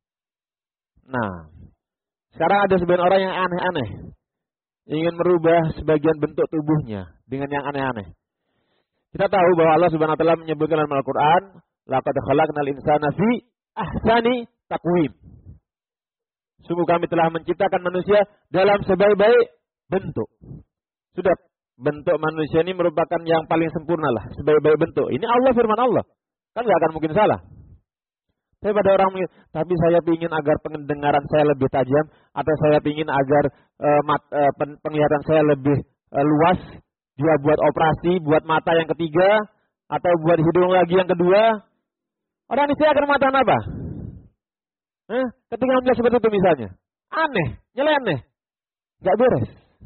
Nah, sekarang ada sebagian orang yang aneh-aneh. Ingin merubah sebagian bentuk tubuhnya dengan yang aneh-aneh. Kita tahu bahwa Allah Subhanahu wa taala menyebutkan dalam Al-Qur'an, laqad khalaqnal insana fi ahsani taqwim. Sungguh kami telah menciptakan manusia dalam sebaik-baik bentuk. Sudah, bentuk manusia ini merupakan yang paling sempurna lah, sebaik-baik bentuk. Ini Allah, firman Allah. Kan nggak akan mungkin salah. Tapi pada orang mungkin, tapi saya ingin agar pendengaran saya lebih tajam, atau saya ingin agar penglihatan saya lebih luas. Dia buat operasi, buat mata yang ketiga, atau buat hidung lagi yang kedua. Orang ini akan mengatakan apa? Ketika melihat seperti itu misalnya, aneh, nyeleneh, nggak beres.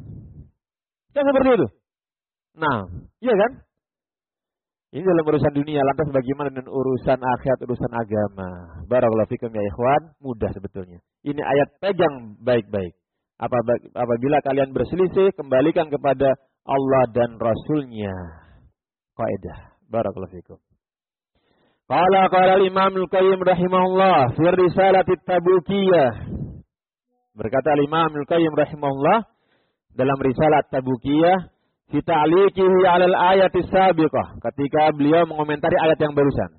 Kan seperti itu. Nah, iya kan? Ini dalam urusan dunia, lantas bagaimana dengan urusan akhirat, urusan agama? Barakallahu fikum ya ikhwan, mudah sebetulnya. Ini ayat pegang baik-baik. Apabila kalian berselisih, kembalikan kepada Allah dan Rasul-Nya. Kaidah. Barakallahu fikum. Qala al-Imam Al-Qayyim rahimahullah fi Risalah At-Tabukiyah. Berkata Imam Al-Qayyim rahimahullah dalam Risalah At-Tabukiyah fi ta'liqihi 'ala al-ayati sabiqah, ketika beliau mengomentari ayat yang barusan.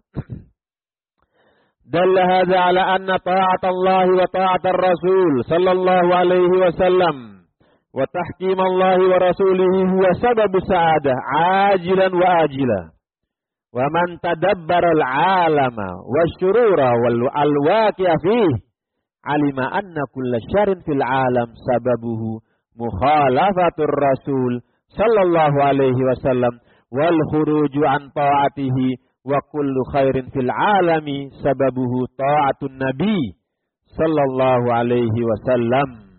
Dalla hadza 'ala anna ta'atallahi wa ta'atar rasul sallallahu alaihi wasallam wa tahkim Allah wa rasulihi huwa sababus sa'adah ajilan wa ajilan. Wa man tadabbara al-'alama wasyurura wal alwaqi'a fihi 'alima anna kulla syarrin fil 'alam sababuhu mukhalafatur rasul sallallahu alaihi wasallam wal khuruju an ta'atihi wa kullu khairin fil 'alami sababuhu ta'atun nabi sallallahu alaihi wasallam.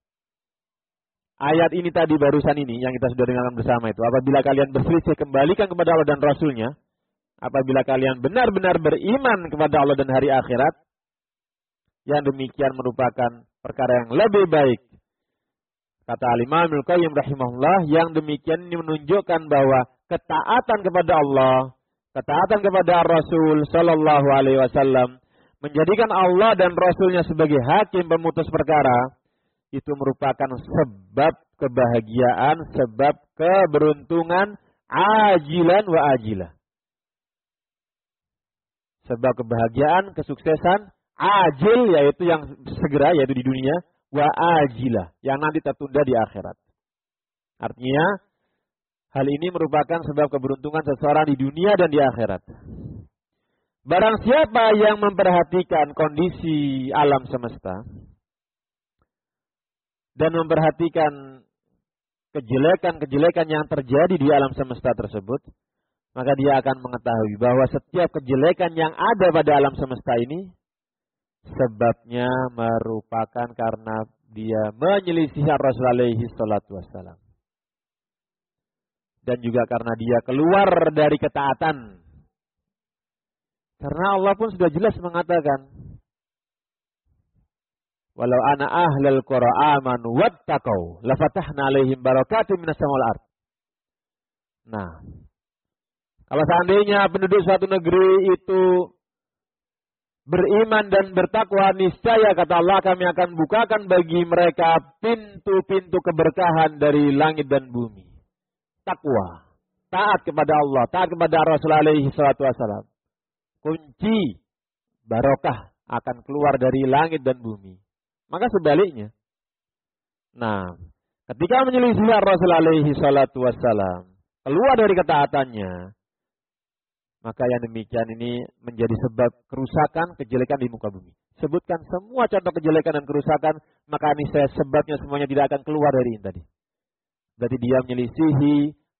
Ayat ini tadi barusan ini yang kita sudah dengarkan bersama itu, apabila kalian berselisih kembalikan kepada Allah dan Rasulnya. Apabila kalian benar-benar beriman kepada Allah dan hari akhirat, yang demikian merupakan perkara yang lebih baik. Kata Al-Imam Al-Qayyim rahimahullah, yang demikian ini menunjukkan bahwa ketaatan kepada Allah, ketaatan kepada Rasul sallallahu alaihi wasallam, menjadikan Allah dan Rasulnya sebagai hakim pemutus perkara, itu merupakan sebab kebahagiaan, sebab keberuntungan ajilan wa ajilah. Sebab kebahagiaan, kesuksesan, ajil yaitu yang segera, yaitu di dunia, wa ajilah yang nanti tertunda di akhirat. Artinya hal ini merupakan sebab keberuntungan seseorang di dunia dan di akhirat. Barang siapa yang memperhatikan kondisi alam semesta dan memperhatikan kejelekan-kejelekan yang terjadi di alam semesta tersebut, maka dia akan mengetahui bahwa setiap kejelekan yang ada pada alam semesta ini sebabnya merupakan karena dia menyelisih Rasul alaihi salatu wassalam. Dan juga karena dia keluar dari ketaatan. Karena Allah pun sudah jelas mengatakan, walau ana ahlal qura amanu wattaqau lafatahna alaihim barakatim minas samawati wal ard. Nah, kalau seandainya penduduk suatu negeri itu beriman dan bertakwa, niscaya kata Allah kami akan bukakan bagi mereka pintu-pintu keberkahan dari langit dan bumi. Takwa, taat kepada Allah, taat kepada Rasul alaihi salatu wassalam. Kunci barokah akan keluar dari langit dan bumi. Maka sebaliknya. Nah, ketika menyelisih Rasul alaihi salatu wassalam, keluar dari ketaatannya, maka yang demikian ini menjadi sebab kerusakan, kejelekan di muka bumi. Sebutkan semua contoh kejelekan dan kerusakan, maka ini sebabnya semuanya tidak akan keluar dari ini tadi. Berarti dia menyelisihi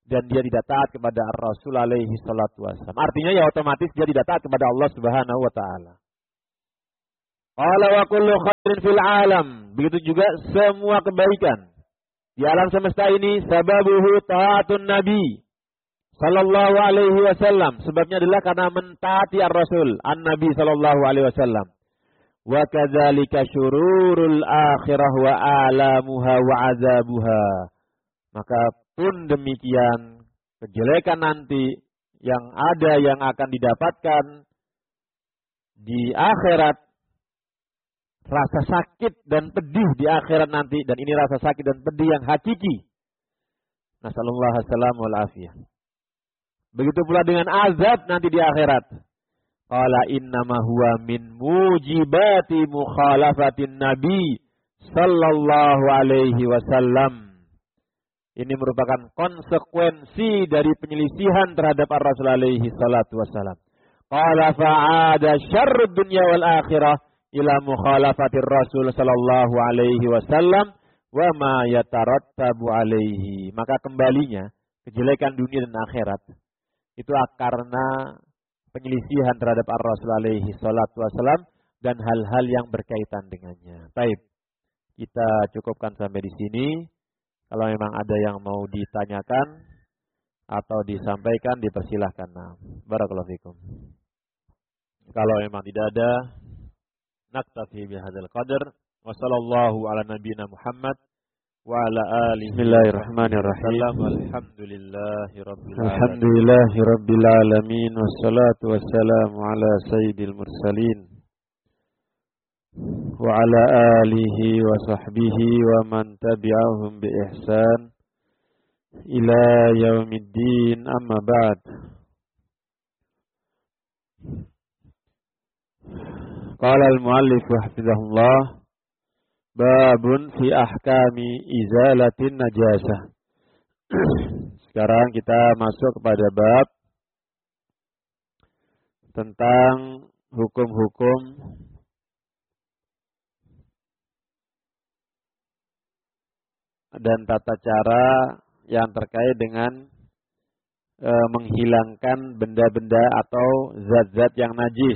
dan dia tidak taat kepada Rasul alaihi salatu wasallam. Artinya ya otomatis dia tidak taat kepada Allah Subhanahu wa taala. Qala wa kullu khairin fil alam. Begitu juga semua kebaikan di alam semesta ini sababuhu taatun nabi sallallahu alaihi wasallam. Sebabnya adalah karena mentaati ar-Rasul, an-Nabi sallallahu alaihi wasallam. Wa kadzalika syururul akhirah wa alamuha wa azabuha. Maka pun demikian kejelekan nanti yang ada yang akan didapatkan di akhirat, rasa sakit dan pedih di akhirat nanti, dan ini rasa sakit dan pedih yang hakiki. Nasallallahu alaihi wasallam wal afiyah. Begitu pula dengan azab nanti di akhirat. Qala innama huwa min mujibati mukhalafatin nabi sallallahu alaihi wasallam. Ini merupakan konsekuensi dari penyelisihan terhadap Ar-Rasul alaihi salatu wasallam. Qala fa'ada syarrud dunya wal akhirah ila mukhalafatir Rasul sallallahu alaihi wasallam wa ma yatarattabu alaihi. Maka kembalinya kejelekan dunia dan akhirat itu karena penyelisihan terhadap Ar-Rasul alaihi salatu wasallam dan hal-hal yang berkaitan dengannya. Baik, kita cukupkan sampai di sini. Kalau memang ada yang mau ditanyakan atau disampaikan, dipersilahkan. Nah, barakallahu fikum. Kalau memang tidak ada, naktafi bihadzal qadar. Wa sallallahu ala nabiyyina Muhammad wa ala alihi. Bismillahirrahmanirrahim. Alhamdulillahirabbil alamin wassalatu wassalamu ala sayyidil mursalin wa ala alihi wa sahbihi wa man tabi'ahum bi ihsan ila yaumiddin, amma ba'd. Qala al-muallif hafizahullah, babun fi ahkami izalatin najasah. Sekarang kita masuk kepada bab tentang hukum-hukum dan tata cara yang terkait dengan menghilangkan benda-benda atau zat-zat yang najis.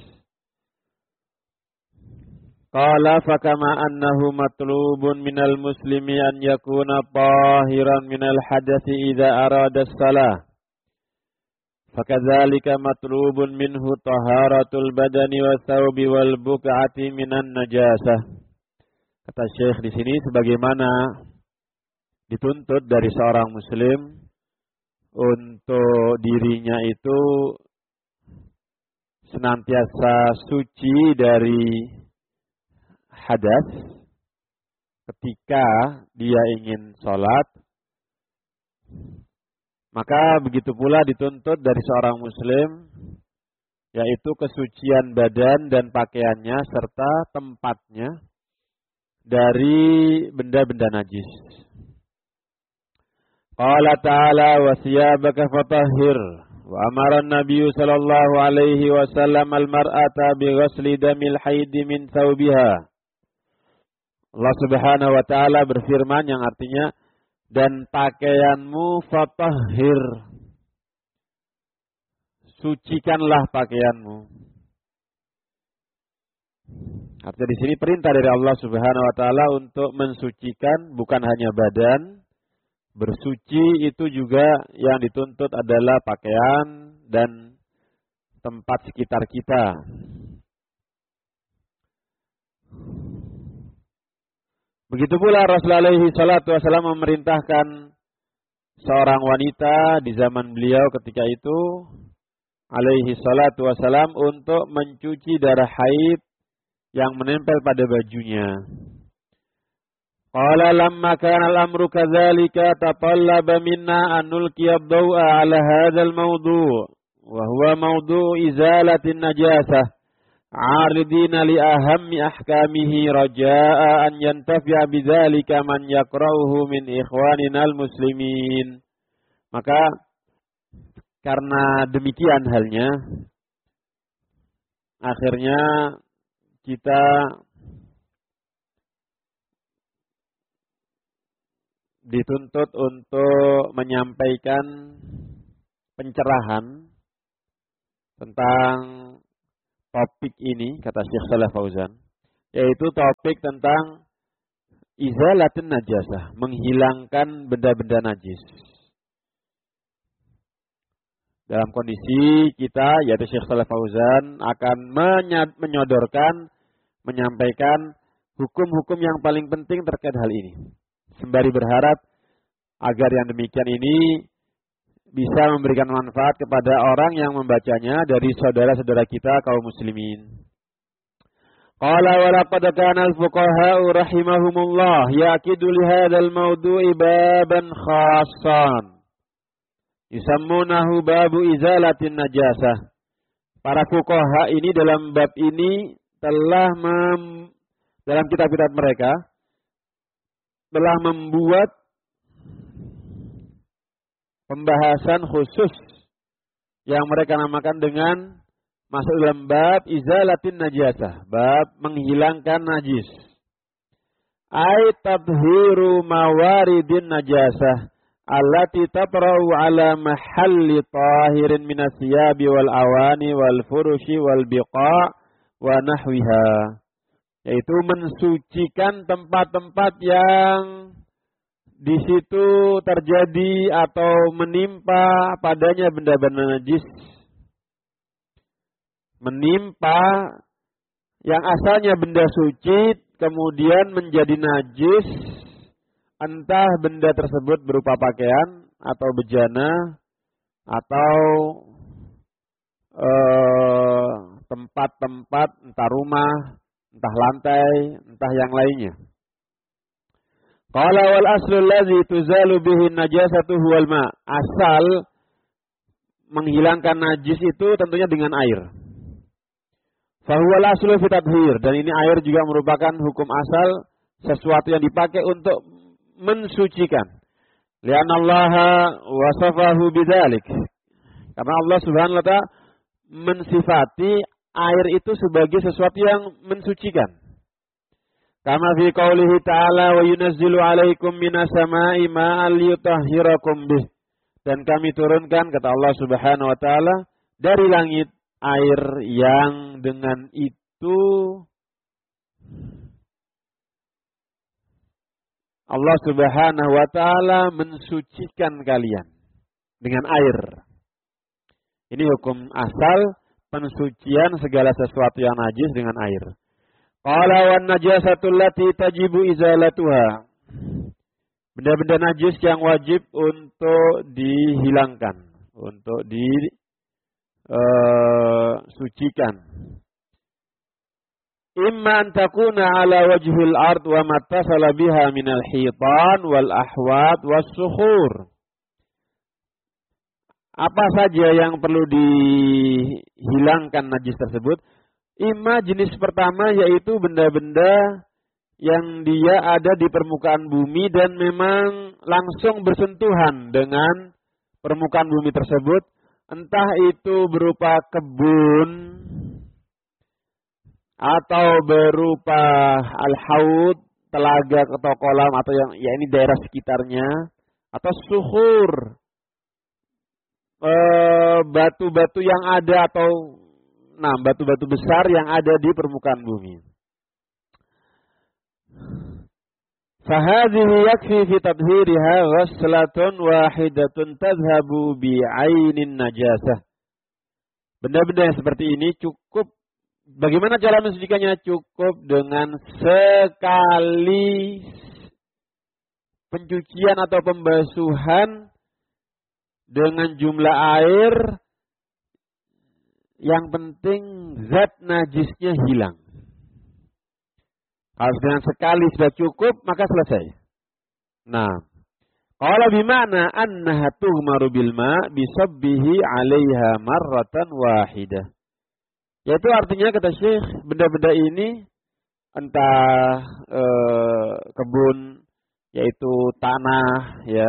Qala fakama annahu matlubun minal muslimi an yakuna tahiran minal hadathi idza arada as-salah. Fakadzalika matlubun minhu taharatul badani wa thawbi wal buk'ati minan najasah. Kata Syekh di sini, sebagaimana dituntut dari seorang muslim untuk dirinya itu senantiasa suci dari hadas ketika dia ingin sholat, maka begitu pula dituntut dari seorang muslim, yaitu kesucian badan dan pakaiannya serta tempatnya dari benda-benda najis. Qala ta'ala wa thiyabaka fatahhir wa amara an-nabiy sallallahu alaihi wasallam al-mar'ata bi ghusli damil haid min thawbiha. Allah Subhanahu wa taala berfirman yang artinya, dan pakaianmu fatahhir, sucikanlah pakaianmu. Artinya di sini perintah dari Allah Subhanahu wa taala untuk mensucikan bukan hanya badan. Bersuci itu juga yang dituntut adalah pakaian dan tempat sekitar kita. Begitu pula Rasulullah SAW memerintahkan seorang wanita di zaman beliau ketika itu alaihi salatu wassalam untuk mencuci darah haid yang menempel pada bajunya. Qala lamma kana al-amru kadzalika tatallaba minna an nulqiya ad-daw'a 'ala hadzal mawdu' wa huwa mawdu' izalatin najasah 'aridina li ahammi ahkamihi raja'a an yantafi'a bidzalika man yaqra'uhu min ikhwanina al-muslimin. Maka karena demikian halnya, akhirnya kita dituntut untuk menyampaikan pencerahan tentang topik ini, kata Syekh Shalih Fauzan, yaitu topik tentang izalatun najasah, menghilangkan benda-benda najis. Dalam kondisi kita, yaitu Syekh Shalih Fauzan akan menyodorkan, menyampaikan hukum-hukum yang paling penting terkait hal ini. Sembari berharap agar yang demikian ini bisa memberikan manfaat kepada orang yang membacanya dari saudara-saudara kita kaum muslimin. Qala wa laqad kana al-fuqaha'u rahimahumullah yaqidu li hadzal mawdu'i baban khassan yusammunahu babu izalatin najasah. Para fuqaha ini dalam bab ini telah dalam kitab-kitab mereka telah membuat pembahasan khusus yang mereka namakan dengan masuk dalam bab izalatin najasah, bab menghilangkan najis. Ai tabhiru mawaridin najasah allati tabra'u ala mahalli tahirin minas siyabi wal awani wal furushi wal biqa' wa nahwiha. Yaitu mensucikan tempat-tempat yang di situ terjadi atau menimpa padanya benda-benda najis. Menimpa yang asalnya benda suci kemudian menjadi najis, entah benda tersebut berupa pakaian atau bejana atau tempat-tempat entah rumah, entah lantai, entah yang lainnya. Qala wal aslu allazi tuzalu bihi najasatu huwal ma. Asal menghilangkan najis itu tentunya dengan air. Fa huwal aslu fi tadhhir, dan ini air juga merupakan hukum asal, sesuatu yang dipakai untuk mensucikan. Li'anna Allah wasafahu bidzalik. Karena Allah Subhanahu wa taala mensifati air itu sebagai sesuatu yang mensucikan. Kama fi qaulihi ta'ala wa yunazzilu 'alaikum minas sama'i ma'an liyutahhirakum bih. Dan kami turunkan, kata Allah Subhanahu wa taala, dari langit air yang dengan itu Allah Subhanahu wa taala mensucikan kalian dengan air. Ini hukum asal pensucian segala sesuatu yang najis dengan air. Qala wan najasatu allati tajibu izalatuha. Benda-benda najis yang wajib untuk dihilangkan, untuk disucikan. Imma an takuna ala wajhil ard wa mattasala biha minal hitan wal ahwat was sukhur. Apa saja yang perlu dihilangkan najis tersebut? Ima jenis pertama yaitu benda-benda yang dia ada di permukaan bumi dan memang langsung bersentuhan dengan permukaan bumi tersebut. Entah itu berupa kebun atau berupa al-haud, telaga atau kolam atau yang ya ini daerah sekitarnya, atau suhur, batu-batu yang ada atau batu-batu besar yang ada di permukaan bumi. Fahadhihi yakfi fi tadhhiriha ghaslatun wahidatun tadhhabu bi'ainin najasah. Benda-benda yang seperti ini cukup. Bagaimana cara mensucikannya? Cukup dengan sekali pencucian atau pembasuhan dengan jumlah air, yang penting zat najisnya hilang. Kalau dengan sekali sudah cukup, maka selesai. Nah, qala bima'na annaha tughmaru bil ma' bisabbihi 'alaiha marratan wahidah. Yaitu artinya, kata Syekh, benda-benda ini entah kebun, yaitu tanah, ya,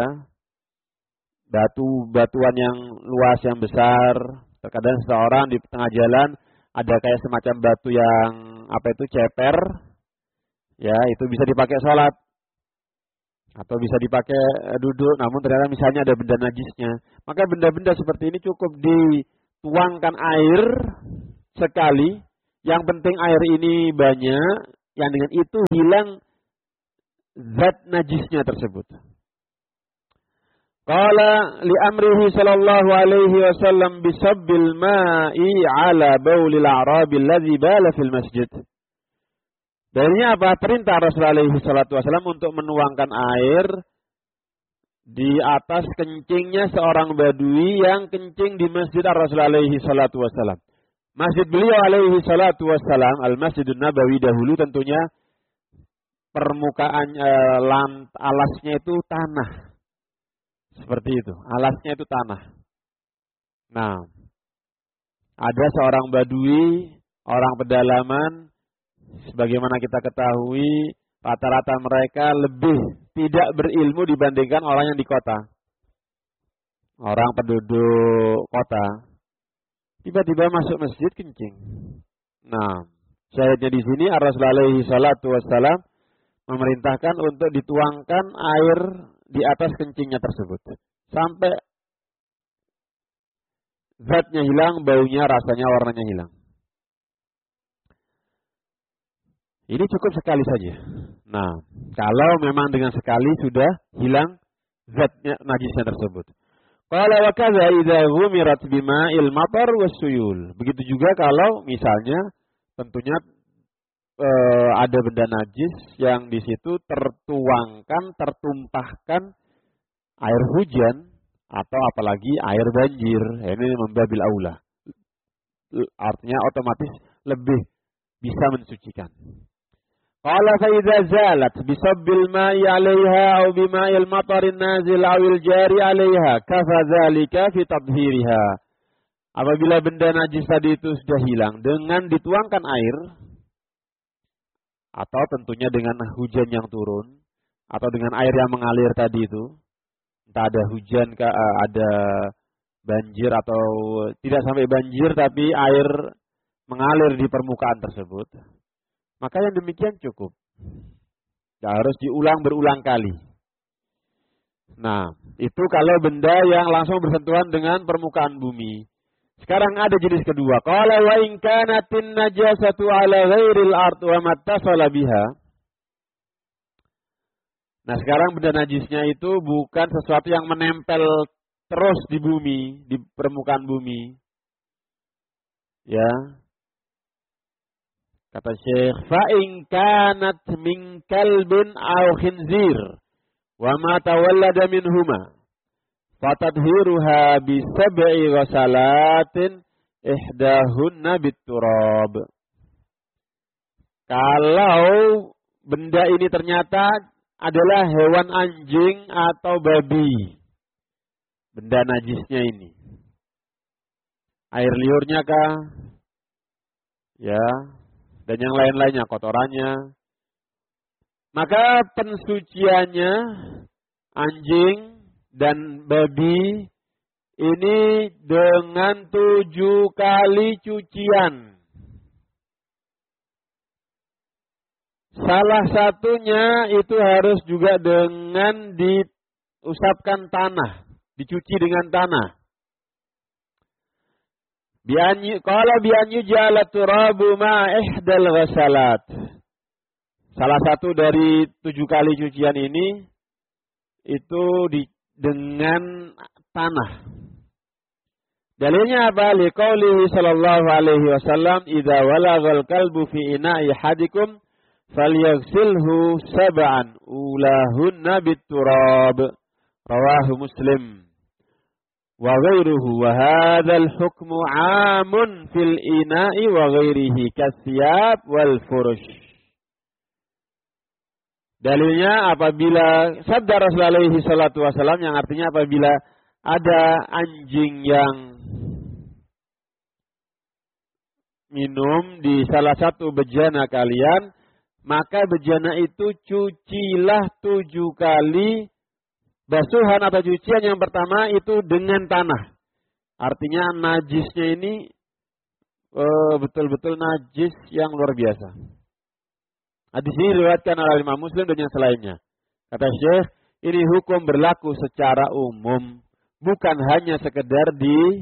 batuan yang luas, yang besar. Terkadang seseorang di tengah jalan ada kayak semacam batu yang ceper, ya, itu bisa dipakai sholat. Atau bisa dipakai duduk, namun ternyata misalnya ada benda najisnya. Maka benda-benda seperti ini cukup dituangkan air sekali. Yang penting air ini banyak, yang dengan itu hilang zat najisnya tersebut. Qala li amrihi sallallahu alaihi wasallam bisabbil ma'i ala baulil a'rabi alladhi bala fil masjid. Darinya apa? Perintah Rasulullah alaihi salatu wasallam untuk menuangkan air di atas kencingnya seorang badui yang kencing di masjid Rasulullah alaihi salatu wasallam. Masjid beliau alaihi salatu wasallam, Al-Masjidun Nabawi dahulu tentunya permukaan alasnya itu tanah. Seperti itu, alasnya itu tanah. Nah, ada seorang badui, orang pedalaman, sebagaimana kita ketahui, rata-rata mereka lebih tidak berilmu dibandingkan orang yang di kota. Orang penduduk kota, tiba-tiba masuk masjid kencing. Nah, syahidnya di sini Rasulullah alaihi salatu wassalam memerintahkan untuk dituangkan air di atas kencingnya tersebut. Sampai zatnya hilang, baunya, rasanya, warnanya hilang. Ini cukup sekali saja. Nah, kalau memang dengan sekali sudah hilang zatnya najisnya tersebut. Qala wa kadza idza ghumirat bima'il matar wassuyul. Begitu juga kalau misalnya tentunya ada benda najis yang di situ tertumpahkan air hujan atau apalagi air banjir. Ini membabil aula. Artinya otomatis lebih bisa mensucikan. Qala fa idza zalat bisabbil ma'i 'alayha aw bima'il matarin nazil awil jari 'alayha kafa dzalika fi tadhhiriha. Apabila benda najis tadi itu sudah hilang dengan dituangkan air atau tentunya dengan hujan yang turun atau dengan air yang mengalir tadi itu, entah ada hujan ada banjir atau tidak sampai banjir tapi air mengalir di permukaan tersebut, maka yang demikian cukup. Tidak harus diulang berulang kali. Nah, itu kalau benda yang langsung bersentuhan dengan permukaan bumi. Sekarang ada jenis kedua. Qala wa in kanatin najasatu ala ghairil ard wa mattasala biha. Nah, sekarang benda najisnya itu bukan sesuatu yang menempel terus di bumi, di permukaan bumi. Ya. Kata Syekh, fa in kanat min kalbin aw khinzir wa ma tawallada minhuma fatadhiruha bi sab'i ghasalatin ihdahunna bit-turab. Kalau benda ini ternyata adalah hewan anjing atau babi, benda najisnya ini, air liurnya kah, ya, dan yang lain-lainnya, kotorannya, maka pensuciannya anjing dan babi ini dengan 7 kali cucian. Salah satunya itu harus juga dengan diusapkan tanah, dicuci dengan tanah. Qala bi an yuj'ala turabu ma ihdal ghasalat. Salah satu dari 7 kali cucian ini itu dengan tanah. Dalilnya apa? Liqaulihi sallallahu alaihi wasallam, "Idza walagal kalbu fi ina'i hadikum falyaghsilhu sab'an ulahunna bit-turab." Rawahu Muslim wa ghairuhu wa hadzal hukmu 'amun fil ina'i wa ghairihi kathiyab wal furush. Dalilnya apabila sabda Rasulullah alaihi salatu wasallam yang artinya apabila ada anjing yang minum di salah satu bejana kalian, maka bejana itu cucilah 7 kali. Basuhan atau cucian yang pertama itu dengan tanah. Artinya najisnya ini betul-betul najis yang luar biasa. Hadis ini diriwayatkan oleh Imam Muslim dan yang selainnya. Kata Syekh, ini hukum berlaku secara umum, bukan hanya sekedar di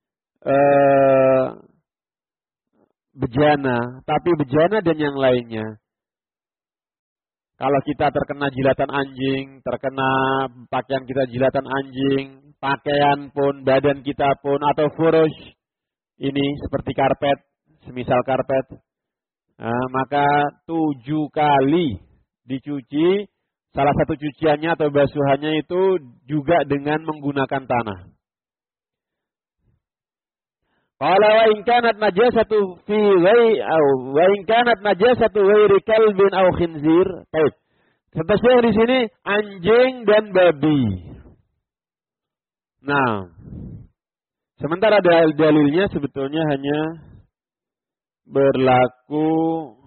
bejana, tapi bejana dan yang lainnya. Kalau kita terkena jilatan anjing, terkena pakaian kita jilatan anjing, pakaian pun, badan kita pun, atau furush, ini seperti karpet, semisal karpet, maka 7 kali dicuci, salah satu cuciannya atau basuhannya itu juga dengan menggunakan tanah. Qala wa in kanat najasatu fi wa in kanat najasatu ghairi kalbin aw khinzir. Baik. Kata Syekh di sini anjing dan babi. Nah, sementara dalilnya sebetulnya hanya berlaku